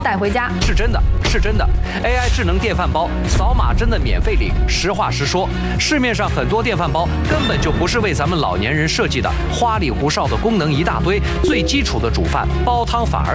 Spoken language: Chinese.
带回家。 是真的，是真的。AI 智能电饭煲，扫码真的免费领。实话实说，市面上很多电饭煲根本就不是为咱们老年人设计的，花里胡哨的功能一大堆，最基础的煮饭煲汤反而